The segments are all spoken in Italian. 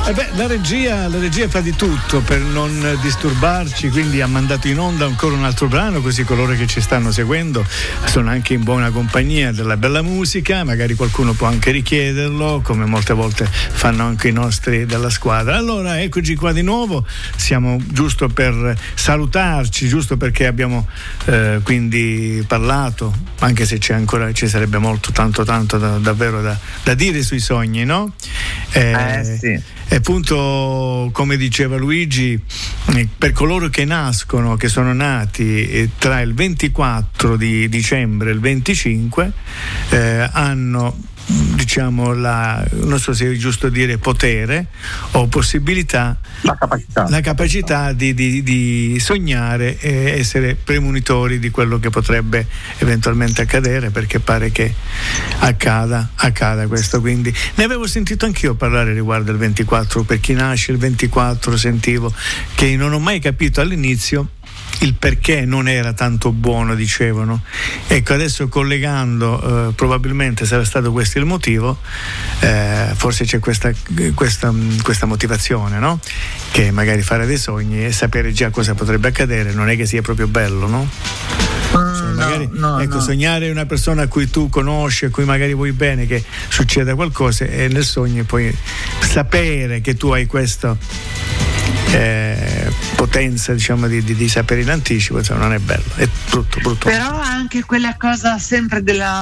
La regia fa di tutto per non disturbarci, quindi ha mandato in onda ancora un altro brano, così coloro che ci stanno seguendo sono anche in buona compagnia della bella musica. Magari qualcuno può anche richiederlo, come molte volte fanno anche i nostri della squadra. Allora eccoci qua di nuovo, siamo giusto per salutarci, giusto perché abbiamo quindi parlato, anche se ci sarebbe molto tanto davvero da dire sui sogni, no? Sì. E appunto, come diceva Luigi, per coloro che sono nati tra il 24 di dicembre e il 25, hanno, diciamo, non so se è giusto dire potere o possibilità, la capacità di sognare e essere premonitori di quello che potrebbe eventualmente accadere, perché pare che accada questo. Quindi ne avevo sentito anch'io parlare riguardo il 24, per chi nasce il 24 sentivo che non ho mai capito all'inizio il perché non era tanto buono, dicevano. Ecco, adesso collegando, probabilmente sarà stato questo il motivo, forse c'è questa motivazione, no? Che magari fare dei sogni e sapere già cosa potrebbe accadere non è che sia proprio bello, no? Magari, sognare una persona a cui tu conosci, a cui magari vuoi bene che succeda qualcosa, e nel sogno poi sapere che tu hai questa potenza, diciamo, di sapere in anticipo, insomma, non è bello, è brutto. Però anche quella cosa sempre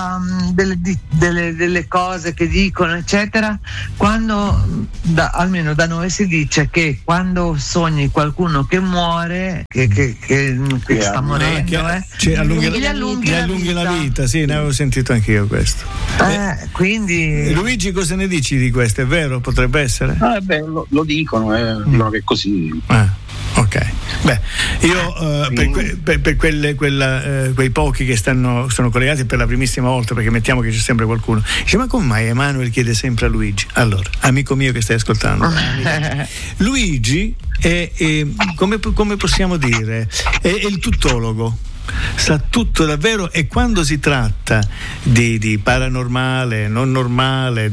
delle cose che dicono eccetera, quando almeno da noi si dice che quando sogni qualcuno che muore, che sta morendo, gli allunghi la vita. Sì, ne avevo sentito anch'io questo. Quindi Luigi, cosa ne dici di questo? È vero? Potrebbe essere? Lo dicono, dicono che è così. Ok, beh, io per quei pochi che sono collegati per la primissima volta, perché mettiamo che c'è sempre qualcuno, dice: ma come mai Emanuele chiede sempre a Luigi? Allora, amico mio che stai ascoltando, Luigi è come possiamo dire, è il tuttologo. Sa tutto davvero, e quando si tratta di paranormale, non normale,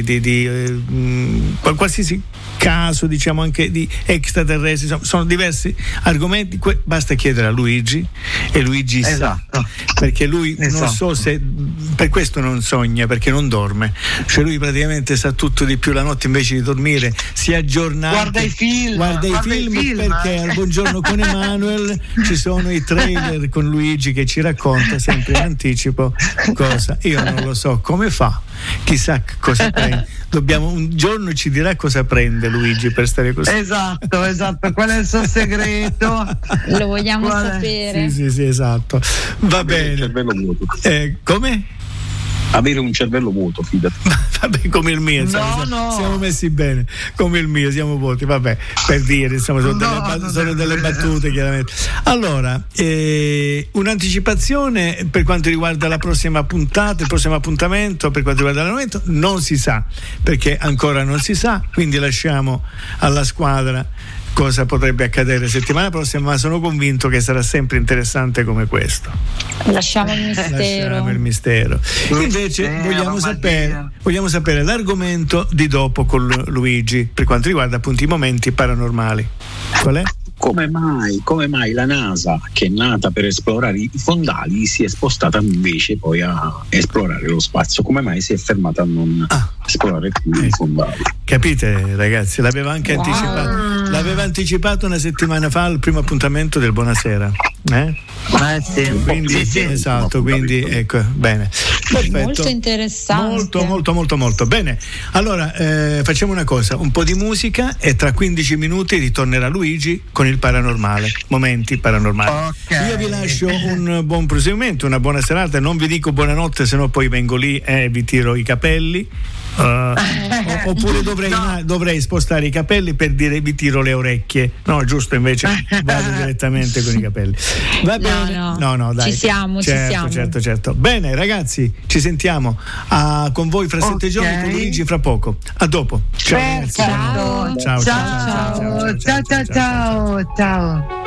di qualsiasi caso, diciamo, anche di extraterrestri, sono diversi argomenti, basta chiedere a Luigi e Luigi sa, perché lui non so se per questo non sogna, perché non dorme, cioè lui praticamente sa tutto di più la notte, invece di dormire si aggiorna, guarda i film perché al Buongiorno con Emanuele ci sono i trailer con Luigi che ci racconta sempre in anticipo cosa. Io non lo so come fa, chissà cosa prende. Un giorno ci dirà cosa prende Luigi per stare così. Esatto, qual è il suo segreto? Lo vogliamo sapere. Sì, esatto. Va bene. Cervello vuoto. Come? Avere un cervello vuoto, fidati. Vabbè, come il mio, siamo messi bene, come il mio, siamo vuoti, vabbè, per dire, insomma, sono delle battute, chiaramente. Allora, un'anticipazione per quanto riguarda la prossima puntata, il prossimo appuntamento, per quanto riguarda l'argomento, non si sa, perché ancora non si sa, quindi lasciamo alla squadra cosa potrebbe accadere settimana prossima, ma sono convinto che sarà sempre interessante come questo. Lasciamo il mistero. Invece vogliamo sapere l'argomento di dopo con Luigi, per quanto riguarda appunto i momenti paranormali. Qual è? Come mai la NASA, che è nata per esplorare i fondali, si è spostata invece poi a esplorare lo spazio? Come mai si è fermata a non esplorare più i fondali? Capite, ragazzi, l'aveva anche anticipato una settimana fa al primo appuntamento del Buonasera. Quindi, esatto, quindi ecco, bene, perfetto, molto interessante, molto bene. Allora facciamo una cosa, un po' di musica, e tra 15 minuti ritornerà Luigi con il paranormale, momenti paranormali. Io vi lascio un buon proseguimento, una buona serata, non vi dico buonanotte, sennò poi vengo lì e vi tiro i capelli. Oppure dovrei spostare i capelli per dire vi tiro le orecchie, no, giusto, invece vado direttamente con i capelli. Va bene? No, dai, ci siamo. Certo. Bene, ragazzi, ci sentiamo con voi fra 7 giorni, con Luigi fra poco. A dopo. Ciao. Ciao.